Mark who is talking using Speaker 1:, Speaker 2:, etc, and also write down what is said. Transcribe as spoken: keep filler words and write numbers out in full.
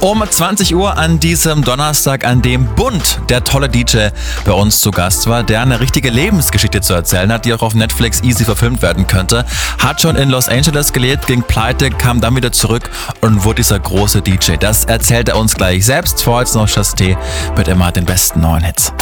Speaker 1: Um zwanzig Uhr an diesem Donnerstag, an dem Bund, der tolle D J, bei uns zu Gast war, der eine richtige Lebensgeschichte zu erzählen hat, die auch auf Netflix easy verfilmt werden könnte. Hat schon in Los Angeles gelebt, ging pleite, kam dann wieder zurück und wurde dieser große D J. Das erzählt er uns gleich selbst. Vor jetzt noch Chasté mit immer den besten neuen Hits.